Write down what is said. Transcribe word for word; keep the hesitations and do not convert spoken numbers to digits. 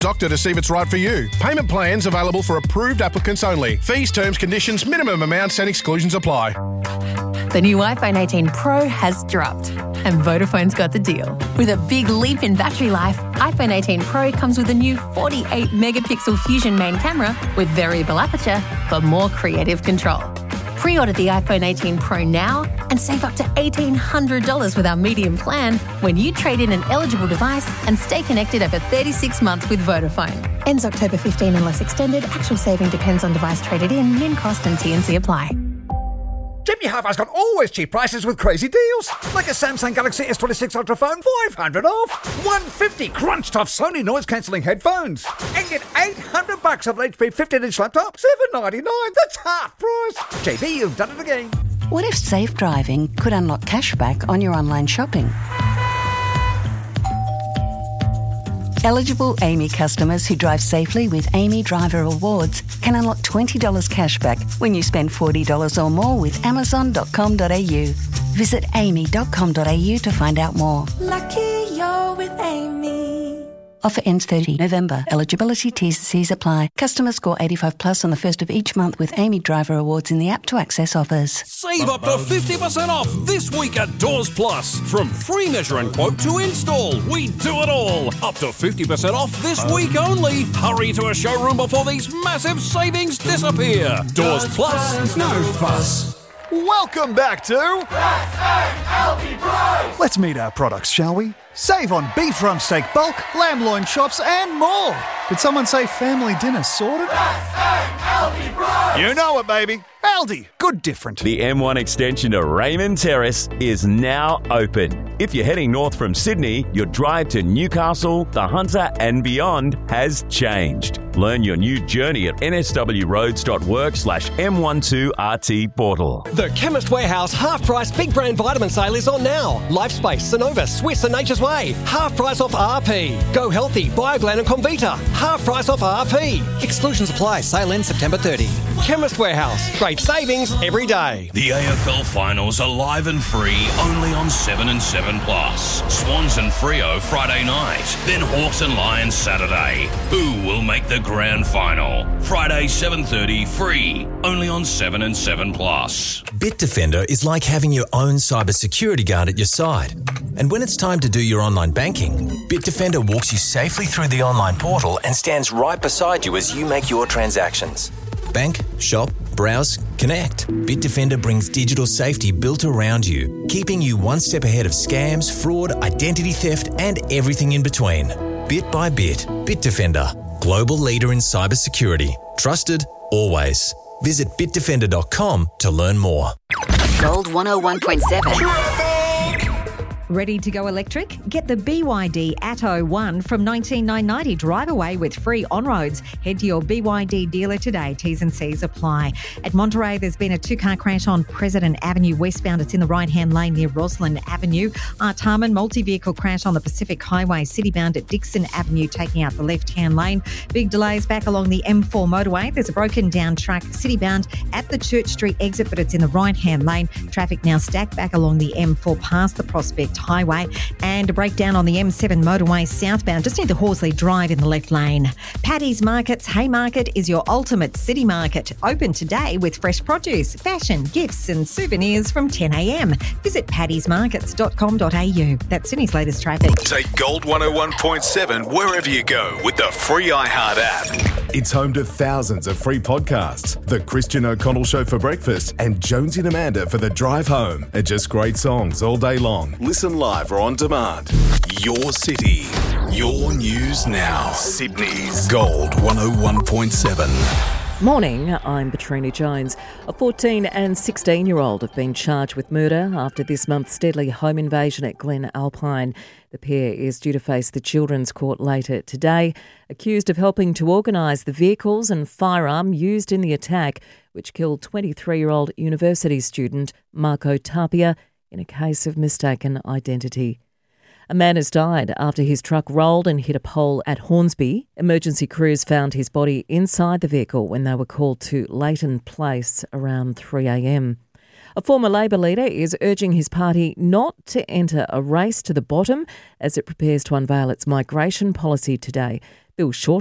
Doctor to see if it's right for you. Payment plans available for approved applicants only. Fees, terms, conditions, minimum amounts and exclusions apply. The new iPhone eighteen Pro has dropped, and Vodafone's got the deal. With a big leap in battery life, iPhone eighteen Pro comes with a new forty-eight megapixel Fusion main camera with variable aperture for more creative control. Pre-order the iPhone eighteen Pro now and save up to eighteen hundred dollars with our medium plan when you trade in an eligible device and stay connected over thirty-six months with Vodafone. Ends October fifteenth unless extended. Actual saving depends on device traded in. Min cost and T and C apply. Jimmy Hi-Fi's got always cheap prices with crazy deals. Like a Samsung Galaxy S twenty-six Ultra phone, five hundred off. one hundred fifty crunched off Sony noise-cancelling headphones. And get eight hundred bucks off an H P fifteen inch laptop, seven ninety-nine. That's half price. J B, you've done it again. What if safe driving could unlock cashback on your online shopping? Eligible A M Y customers who drive safely with A M Y Driver Awards can unlock twenty dollars cashback when you spend forty dollars or more with amazon dot com dot a u. Visit a m y dot com dot a u to find out more. Lucky you're with Amy. Offer ends thirtieth November. Eligibility T's and C's apply. Customers score eighty-five plus on the first of each month with A M Y Driver Awards in the app to access offers. Save up to fifty percent off this week at Doors Plus. From free measure and quote to install, we do it all. Up to fifty percent off this week only. Hurry to a showroom before these massive savings disappear. Doors Plus, no fuss. Welcome back to Let's meet our products, shall we? Save on beef rump steak bulk, lamb loin chops and more. Did someone say family dinner sorted? You know it, baby. Aldi, good different. The M one extension to Raymond Terrace is now open. If you're heading north from Sydney, your drive to Newcastle, the Hunter and beyond has changed. Learn your new journey at n s w roads dot work slash m twelve r t portal. The Chemist Warehouse half-price big brand vitamin sale is on now. Lifespace, Sonova, Swiss and Nature's Way. Half price off R P. Go Healthy, Bioglan and Comvita. Half price off R P. Exclusions apply. Sale ends September thirtieth. Chemist Warehouse. Great savings every day. The A F L finals are live and free only on seven and seven plus. Swans and Freo Friday night. Then Hawks and Lions Saturday. Who will make the grand final? Friday seven thirty free only on seven and seven plus. Bitdefender is like having your own cybersecurity guard at your side. And when it's time to do your online banking, Bitdefender walks you safely through the online portal and stands right beside you as you make your transactions. Bank, shop, browse, connect. Bitdefender brings digital safety built around you, keeping you one step ahead of scams, fraud, identity theft, and everything in between. Bit by bit, Bitdefender, global leader in cybersecurity. Trusted, always. Visit bitdefender dot com to learn more. Gold one oh one point seven. Ready to go electric? Get the B Y D Atto one from nineteen thousand nine hundred ninety drive away with free on-roads. Head to your B Y D dealer today. T's and C's apply. At Monterey, there's been a two-car crash on President Avenue westbound. It's in the right-hand lane near Roslyn Avenue. Artarmon, multi-vehicle crash on the Pacific Highway citybound at Dixon Avenue, taking out the left-hand lane. Big delays back along the M four motorway. There's a broken-down truck citybound at the Church Street exit, but it's in the right-hand lane. Traffic now stacked back along the M four past the Prospect Highway, and a breakdown on the M seven motorway southbound just near the Horsley Drive in the left lane. Paddy's Markets Haymarket is your ultimate city market. Open today with fresh produce, fashion, gifts and souvenirs from ten a m. Visit paddys markets dot com dot a u. That's Sydney's latest traffic. Take Gold one oh one point seven wherever you go with the free iHeart app. It's home to thousands of free podcasts. The Christian O'Connell Show for breakfast and Jonesy and Amanda for the drive home. And just great songs all day long. Listen live or on demand. Your city, your news now. Sydney's Gold one oh one point seven. Morning, I'm Katrina Jones. A fourteen and sixteen-year-old have been charged with murder after this month's deadly home invasion at Glen Alpine. The pair is due to face the Children's Court later today, accused of helping to organise the vehicles and firearm used in the attack, which killed twenty-three-year-old university student Marco Tapia in a case of mistaken identity. A man has died after his truck rolled and hit a pole at Hornsby. Emergency crews found his body inside the vehicle when they were called to Leighton Place around three a m. A former Labor leader is urging his party not to enter a race to the bottom as it prepares to unveil its migration policy today. Bill Short